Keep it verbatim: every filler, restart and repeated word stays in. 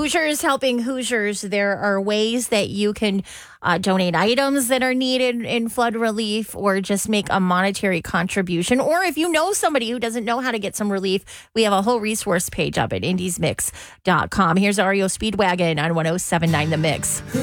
Hoosiers helping Hoosiers. There are ways that you can uh, donate items that are needed in flood relief or just make a monetary contribution. Or if you know somebody who doesn't know how to get some relief, we have a whole resource page up at indies mix dot com. Here's R E O Speedwagon on one oh seven point nine The Mix.